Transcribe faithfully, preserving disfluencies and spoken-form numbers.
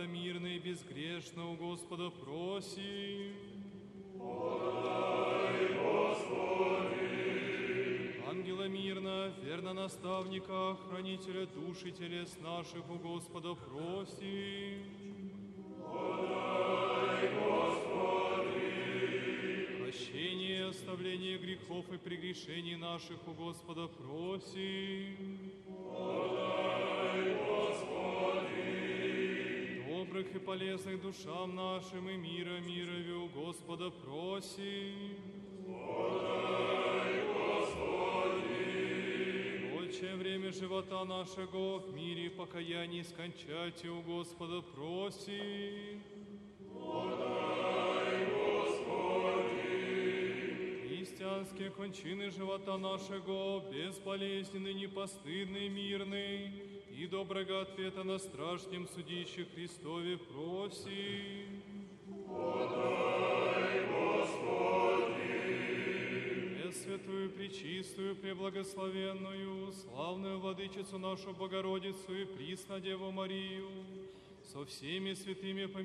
мирно и безгрешно у Господа просим. Подай, Господи! Ангела мирно, верно наставника, хранителя душ и телес наших у Господа просим. Подай, Господи! Прощение, оставление грехов и прегрешений наших у Господа просим. Подай, Господи! Добрых и полезных душам нашим и мира мирови у Господа просим. Подай, Господи! Отче, время живота нашего в мире и покаянии скончайте у Господа просим. Подай, Господи! Христианские кончины живота нашего, безболезненный, непостыдный, мирный, и доброго ответа на страшном судище Христове просим. Подай, Господи! Пресвятую, пречистую, преблагословенную, славную Владычицу нашу Богородицу и присно Деву Марию, со всеми святыми помянув,